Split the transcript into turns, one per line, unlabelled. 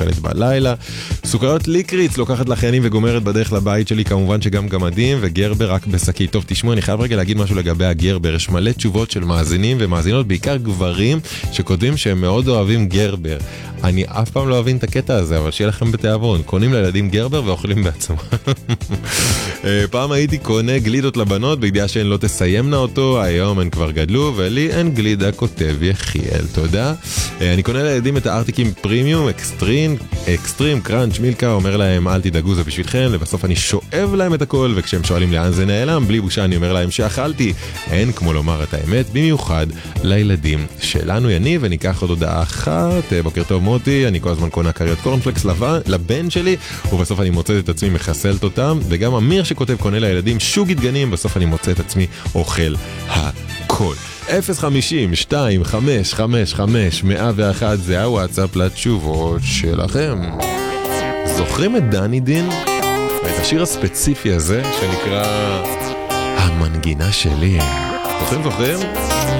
אוכלת בלילה. סוכריות ליקריץ לוקחת לחיינים וגומרת בדרך לבית שלי, כמובן שגם גמדים, וגרבר רק בסקי. טוב, תשמעו, אני חייב רגע להגיד משהו לגבי הגרבר. יש מלא תשובות של מאזינים ומאזינות, בעיקר גברים, שכותבים שהם מאוד אוהבים גרבר. אני אף פעם לא אוהבים את הקטע הזה, אבל שיהיה לכם בתיאבון. קונים לילדים גרבר ואוכלים בעצמם. פעם הייתי קונה גלידות לבנות, בידיעה שהן לא תסיימנה אותו, היום הן כבר גדלו, ולי אין גלידה, כותב יחיאל. תודה. אני קונה לילדים את הארטיקים פרימיום, אקסטרים, קראנץ', מילקה, אומר להם אל תדאגו זה בשבילכם, ובסוף אני שואב להם את הכל, וכשהם שואלים לאן זה נעלם, בלי בושה אני אומר להם שאכלתי. אין כמו לומר את האמת, במיוחד לילדים שלנו. יניב, וניקח עוד הודעה אחת. בוקר טוב מוטי, אני כל הזמן קונה קריות קורנפלקס לבן שלי, ובסוף אני מוצא את עצמי מחסלת אותם, וגם אמיר שכותב קונה לילדים שוגית גנים, בסוף אני מוצא את עצמי אוכל הכל. 050-2555-101 זה הוואטסאפ לתשובות שלכם. זוכרים את דני דין? ואת השיר הספציפי הזה שנקרא המנגינה שלי. זוכרים?